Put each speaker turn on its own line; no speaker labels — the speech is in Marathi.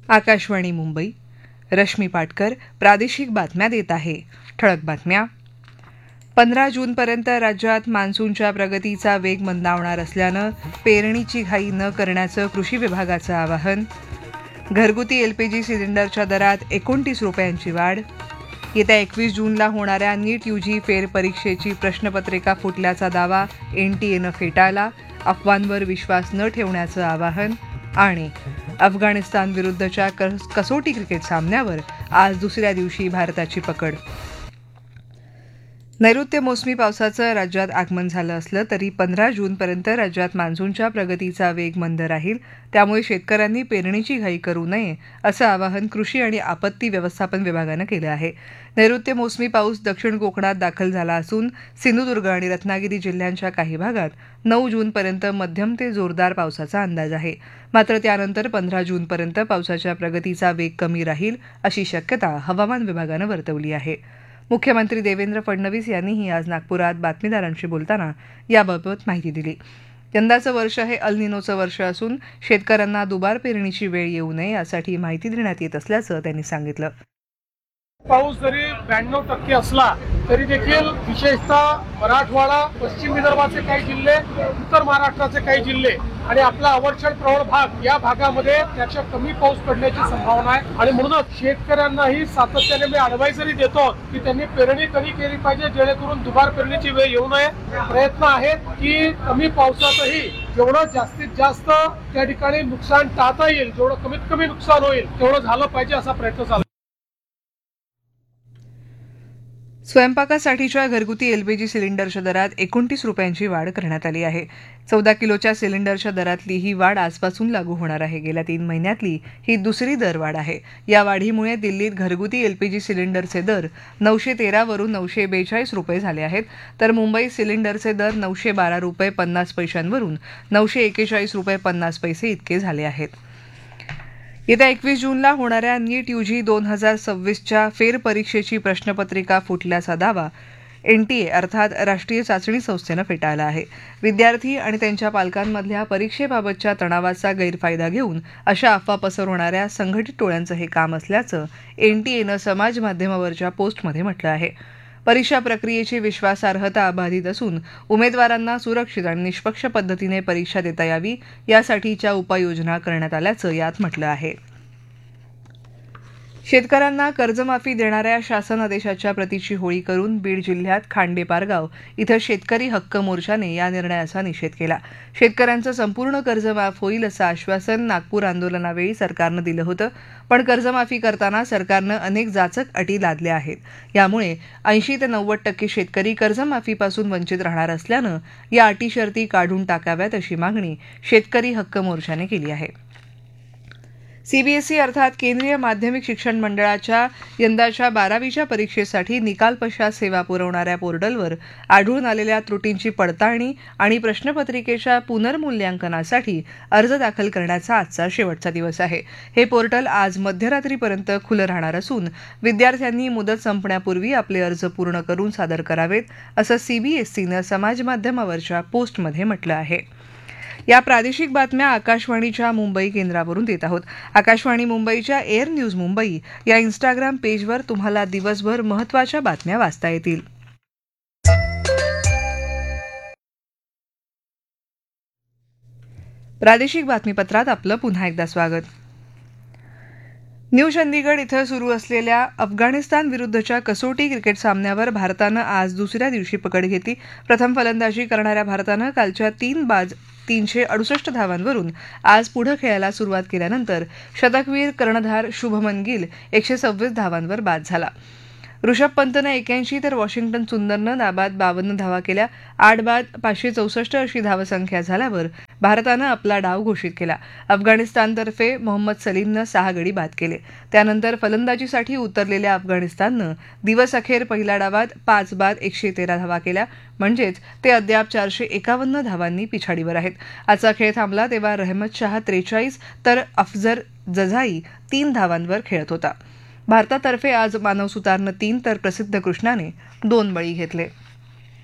आकाशवाणी मुंबई. रश्मी पाटकर प्रादेशिक बातम्या देत आहे. ठळक बातम्या. 15 जूनपर्यंत राज्यात मान्सूनच्या प्रगतीचा वेग मंदावणार असल्यानं पेरणीची घाई न करण्याचं कृषी विभागाचं आवाहन. घरगुती एलपीजी सिलेंडरच्या दरात 29 रुपयांची वाढ. येत्या 21 जूनला होणाऱ्या नीट यूजी फेरपरीक्षेची प्रश्नपत्रिका फुटल्याचा दावा एनटीएनं फेटाळला. अफवांवर विश्वास न ठेवण्याचं आवाहन. आणि अफगाणिस्तान विरुद्धच्या कसोटी क्रिकेट सामन्यावर आज दुसऱ्या दिवशी भारताची पकड. नैऋत्य मोसमी पावसाचं राज्यात आगमन झालं असलं तरी 15 जूनपर्यंत राज्यात मान्सूनच्या प्रगतीचा वेग मंद राहील. त्यामुळे शेतकऱ्यांनी पेरणीची घाई करू नये असं आवाहन कृषी आणि आपत्ती व्यवस्थापन विभागानं केलं आहे. नैऋत्य मोसमी पाऊस दक्षिण कोकणात दाखल झाला असून सिंधुदुर्ग आणि रत्नागिरी जिल्ह्यांच्या काही भागात 9 जूनपर्यंत मध्यम ते जोरदार पावसाचा अंदाज आहे. मात्र त्यानंतर 15 जूनपर्यंत पावसाच्या प्रगतीचा वेग कमी राहील अशी शक्यता हवामान विभागानं वर्तवली आहे. मुख्यमंत्री देवेंद्र फडणवीस यांनीही आज नागपुरात बातमीदारांशी बोलताना याबाबत माहिती दिली. यंदाचं वर्ष हे अल निनोचं वर्ष असून शेतकऱ्यांना दुबार पेरणीची वेळ येऊ नये यासाठी माहिती देण्यात येत असल्याचं त्यांनी सांगितलं.
पाऊस जरी 92% असला तरी देखील विशेषतः मराठवाडा, पश्चिम विदर्भाचे काही जिल्हे, उत्तर महाराष्ट्राचे काही जिल्हे आणि आपला अवर्षण प्रवण भाग या भागामध्ये त्याच्या कमी पाऊस पडण्याची संभावना आहे. आणि म्हणूनच शेतकऱ्यांनाही सातत्याने मी ॲडवायझरी देतो की त्यांनी पेरणी कधी केली पाहिजे जेणेकरून दुबार पेरणीची वेळ येऊ नये. प्रयत्न आहेत की कमी पावसातही जेवढं जास्तीत जास्त त्या ठिकाणी नुकसान टाळता येईल, जेवढं कमीत कमी नुकसान होईल तेवढं झालं पाहिजे असा प्रयत्न चालू.
स्वयंपाकासाठीच्या घरगुती एलपीजी सिलेंडरच्या दरात 29 रुपयांची वाढ करण्यात आली आहे. 14 किलोच्या सिलेंडरच्या दरातली ही वाढ आजपासून लागू होणार आहे. गेल्या 3 महिन्यातली ही दुसरी दरवाढ आहे. या वाढीमुळे दिल्लीत घरगुती एलपीजी सिलेंडरचे दर 913 वरून 942 रुपये झाले आहेत, तर मुंबईत सिलेंडरचे दर 912 रुपये 50 पैशांवरून 941 रुपये 50 पैसे इतके झाले आहेत. येत्या 21 जूनला होणाऱ्या नीट यूजी 2026च्या फेरपरीक्षेची प्रश्नपत्रिका फुटल्याचा दावा एनटीए अर्थात राष्ट्रीय चाचणी संस्थेनं फेटाळला आहे. विद्यार्थी आणि त्यांच्या पालकांमधल्या परीक्षेबाबतच्या तणावाचा गैरफायदा घेऊन अशा अफवा पसरवणाऱ्या संघटित टोळ्यांचं हे काम असल्याचं एनटीएनं समाज माध्यमावरच्या पोस्टमध्ये म्हटलं आहे. परीक्षा प्रक्रियेची विश्वासार्हता बाधित असून उमेदवारांना सुरक्षित आणि निष्पक्ष पद्धतीने परीक्षा देता यावी यासाठीच्या उपाययोजना करण्यात आल्याचं यात म्हटलं आहे. शेतकऱ्यांना कर्जमाफी देणाऱ्या शासन आदेशाच्या प्रतीची होळी करून बीड जिल्ह्यात खांडेपारगाव इथं शेतकरी हक्क मोर्चाने या निर्णयाचा निषेध केला. शेतकऱ्यांचं संपूर्ण कर्ज माफ होईल असं आश्वासन नागपूर आंदोलनावेळी सरकारनं दिलं होतं, पण कर्जमाफी करताना सरकारनं अनेक जाचक अटी लादल्या आहेत. यामुळे 80 ते 90% शेतकरी कर्जमाफीपासून वंचित राहणार असल्यानं या अटी शर्ती काढून टाकाव्यात अशी मागणी शेतकरी हक्क मोर्चाने केली आहे. सीबीएसई अर्थात केंद्रीय माध्यमिक शिक्षण मंडळाच्या यंदाच्या 12वीच्या परीक्षेसाठी निकाल पश्चात सेवा पुरवणाऱ्या पोर्टलवर आढळून आलेल्या त्रुटींची पडताळणी आणि प्रश्नपत्रिकेच्या पुनर्मूल्यांकनासाठी अर्ज दाखल करण्याचा आजचा शेवटचा दिवस आहे. हे पोर्टल आज मध्यरात्रीपर्यंत खुलं राहणार असून विद्यार्थ्यांनी मुदत संपण्यापूर्वी आपले अर्ज पूर्ण करून सादर करावेत असं सीबीएसईनं समाजमाध्यमावरच्या पोस्टमध्ये म्हटलं आहे. या प्रादेशिक बातम्या आकाशवाणीच्या मुंबई केंद्रावरून देत आहोत. आकाशवाणी मुंबईच्या एअर न्यूज मुंबई या इन्स्टाग्राम पेजवर तुम्हाला दिवसभर महत्त्वाच्या बातम्या वाचता येतील. प्रादेशिक बातमीपत्रात आपलं पुन्हा एकदा स्वागत. न्यू चंदीगड इथं सुरू असलेल्या अफगाणिस्तान विरुद्धच्या कसोटी क्रिकेट सामन्यावर भारतानं आज दुसऱ्या दिवशी पकड घेतली. प्रथम फलंदाजी करणाऱ्या भारतानं कालच्या 3 बाद 368 धावांवरून आज पुढे खेळायला सुरुवात केल्यानंतर शतकवीर कर्णधार शुभमन गिल 126 धावांवर बाद झाला. ऋषभ पंतनं 81 तर वॉशिंग्टन सुंदरनं नाबाद 52 धावा केल्या. 8 बाद 564 अशी धावसंख्या झाल्यावर भारतानं आपला डाव घोषित केला. अफगाणिस्तानतर्फे मोहम्मद सलीमनं 6 गडी बाद केले. त्यानंतर फलंदाजीसाठी उतरलेल्या अफगाणिस्ताननं दिवसअखेर पहिल्या डावात 5 बाद 113 धावा केल्या. म्हणजेच ते अद्याप 451 धावांनी पिछाडीवर आहेत. आजचा खेळ थांबला तेव्हा रहमत शाह 43 तर अफजल जझाई 3 धावांवर खेळत होता. भारतातर्फे आज मानव सुतारनं 3 तर प्रसिद्ध कृष्णाने 2 बळी घेतले.